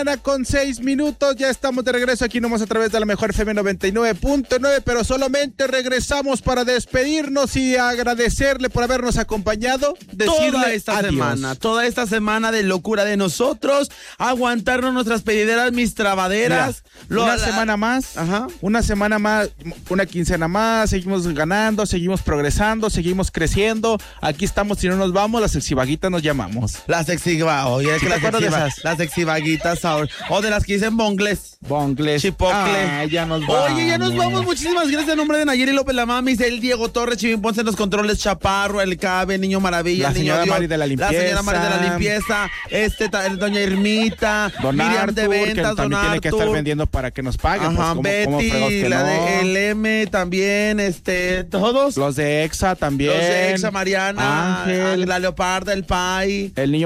con 6 minutos, ya estamos de regreso aquí nomás a través de la mejor FM 99.9, pero solamente regresamos para despedirnos y agradecerle por habernos acompañado, decirle toda esta semana de locura de nosotros, aguantarnos nuestras pedideras, mis trabaderas. Una semana más, una quincena más, seguimos ganando, seguimos progresando, seguimos creciendo, aquí estamos, si no nos vamos, las sexivaguitas nos llamamos. Las sexivaguitas, o de las que dicen bongles. Chipocle. Ya nos vamos. Oye, ya nos vamos. Muchísimas gracias en nombre de Nayeli López, la Mamis, el Diego Torres, Chivín Ponce en los controles, Chaparro, el Cabe, Niño Maravilla, la señora Mari de la limpieza. La señora Mari de la limpieza, doña Irmita, Don Miriam Arthur, de ventas, que también tiene que estar vendiendo para que nos paguen. Ajá, pues, ¿cómo Betty, la de el M también, todos. Los de EXA también. Los de EXA, Mariana, Ángel, la Leoparda, el Pai. El niño